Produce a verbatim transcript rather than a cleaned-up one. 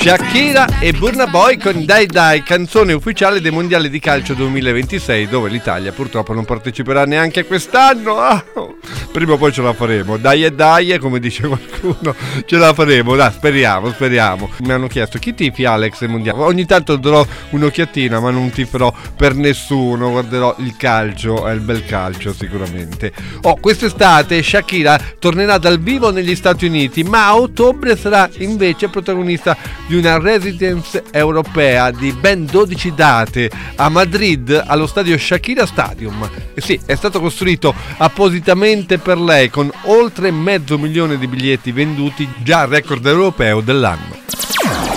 Shakira e Burna Boy con Dai Dai, canzone ufficiale dei mondiali di calcio duemilaventisei, dove l'Italia purtroppo non parteciperà neanche quest'anno. Ah, prima o poi ce la faremo, dai e dai, come dice qualcuno, ce la faremo, dai, speriamo, speriamo. Mi hanno chiesto chi tifi Alex ai mondiali. Ogni tanto darò un'occhiatina, ma non tiferò per nessuno, guarderò il calcio, è il bel calcio sicuramente. Oh, quest'estate Shakira tornerà dal vivo negli Stati Uniti, ma a ottobre sarà invece protagonista di una residence europea di ben dodici date a Madrid, allo stadio Shakira Stadium. E sì, è stato costruito appositamente per lei, con oltre mezzo milione di biglietti venduti, già record europeo dell'anno.